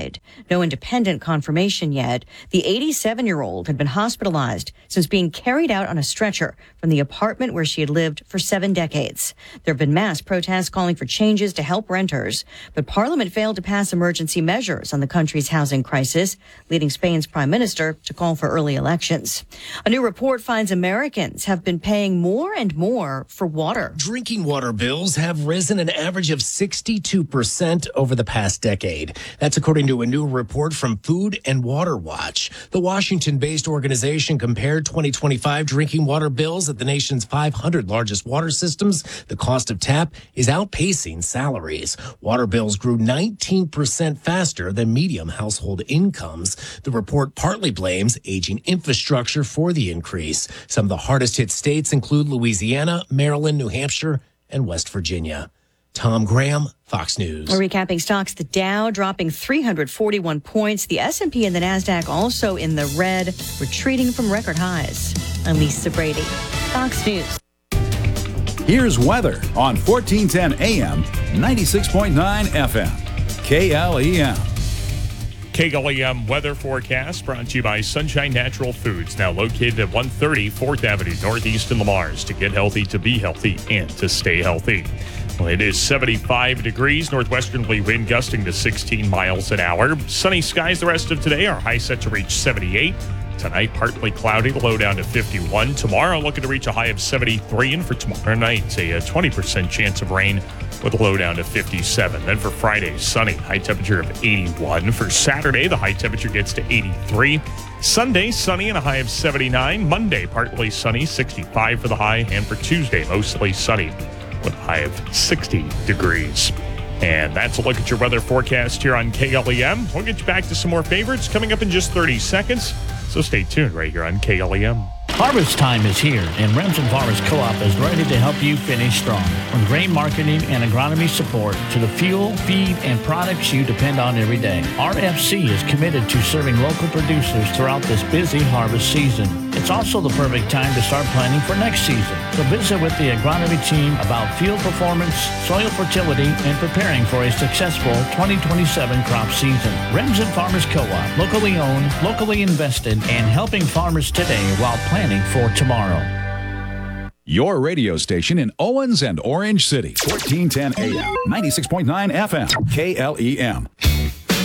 died. No independent confirmation yet. The 87-year-old had been hospitalized since being carried out on a stretcher from the apartment where she had lived for 7 decades. There have been mass protests calling for changes to help renters, but Parliament failed to pass emergency measures on the country's housing crisis, leading Spain's prime minister to call for early elections. A new report finds Americans have been paying more and more for water. Drinking water bills have risen an average of 62% over the past decade. That's according to a new report from Food and Water Watch. The Washington-based organization compared 2025 drinking water bills at the nation's 500 largest water systems. The cost of tap is outpacing salaries. Water bills grew 19% faster than median household incomes. The report partly blames aging infrastructure for the increase. Some of the hardest hit states include Louisiana, Maryland, New Hampshire, and West Virginia. Tom Graham, Fox News. We're recapping stocks. The Dow dropping 341 points. The S&P and the NASDAQ also in the red, retreating from record highs. I'm Lisa Brady, Fox News. Here's weather on 1410 AM, 96.9 FM, KLEM. KLEM weather forecast brought to you by Sunshine Natural Foods, now located at 130 4th Avenue Northeast in Lamars. To get healthy, to be healthy, and to stay healthy. Well, it is 75 degrees, northwesterly wind gusting to 16 miles an hour. Sunny skies the rest of today, our high set to reach 78. Tonight, partly cloudy, the low down to 51. Tomorrow, looking to reach a high of 73. And for tomorrow night, a 20% chance of rain with a low down to 57. Then for Friday, sunny, high temperature of 81. For Saturday, the high temperature gets to 83. Sunday, sunny and a high of 79. Monday, partly sunny, 65 for the high. And for Tuesday, mostly sunny with a high of 60 degrees. And that's a look at your weather forecast here on KLEM. We'll get you back to some more favorites coming up in just 30 seconds. So stay tuned right here on KLEM. Harvest time is here, and Remsen Farmers Co-op is ready to help you finish strong. From grain marketing and agronomy support to the fuel, feed, and products you depend on every day, RFC is committed to serving local producers throughout this busy harvest season. It's also the perfect time to start planning for next season. So visit with the agronomy team about field performance, soil fertility, and preparing for a successful 2027 crop season. Remsen Farmers Co-op, locally owned, locally invested, and helping farmers today while planning for tomorrow. Your radio station in Owens and Orange City, 1410 AM, 96.9 FM, KLEM.